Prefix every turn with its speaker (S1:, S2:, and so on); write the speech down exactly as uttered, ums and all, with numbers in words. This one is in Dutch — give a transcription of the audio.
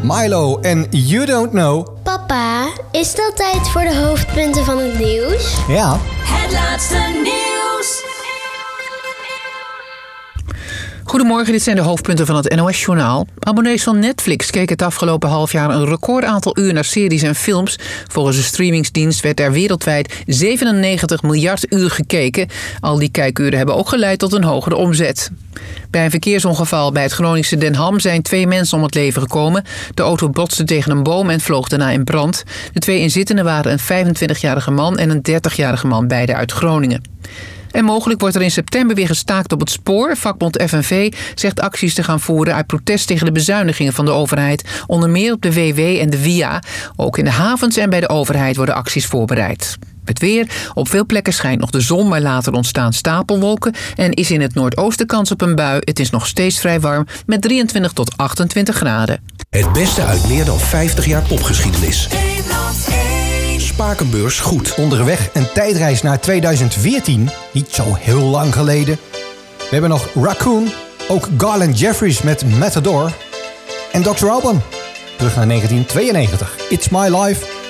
S1: Milo en You Don't Know.
S2: Papa, is dat tijd voor de hoofdpunten van het nieuws?
S1: Ja.
S3: Het laatste nieuws.
S4: Goedemorgen, dit zijn de hoofdpunten van het N O S-journaal. Abonnees van Netflix keken het afgelopen half jaar een record aantal uur naar series en films. Volgens de streamingsdienst werd er wereldwijd zevenennegentig miljard uur gekeken. Al die kijkuren hebben ook geleid tot een hogere omzet. Bij een verkeersongeval bij het Groningse Den Ham zijn twee mensen om het leven gekomen. De auto botste tegen een boom en vloog daarna in brand. De twee inzittenden waren een vijfentwintigjarige man en een dertigjarige man, beide uit Groningen. En mogelijk wordt er in september weer gestaakt op het spoor. Vakbond F N V zegt acties te gaan voeren uit protest tegen de bezuinigingen van de overheid. Onder meer op de W W en de Via. Ook in de havens en bij de overheid worden acties voorbereid. Het weer. Op veel plekken schijnt nog de zon, maar later ontstaan stapelwolken. En is in het noordoosten kans op een bui. Het is nog steeds vrij warm met drieëntwintig tot achtentwintig graden.
S5: Het beste uit meer dan vijftig jaar popgeschiedenis. Spakenbeurs goed.
S1: Onderweg een tijdreis naar tweeduizend veertien. Niet zo heel lang geleden. We hebben nog Raccoon. Ook Garland Jeffries met Matador. En dokter Alban. Terug naar negentien tweeënnegentig. It's My Life.